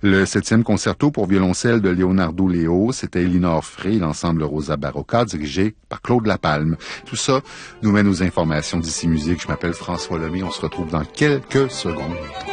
Le 7e concerto pour violoncelle de Leonardo Leo, c'était Elinor Frey, l'ensemble Rosa Barocca, dirigé par Claude Lapalme. Tout ça nous mène aux informations d'ici musique. Je m'appelle François Lemay. On se retrouve dans quelques secondes.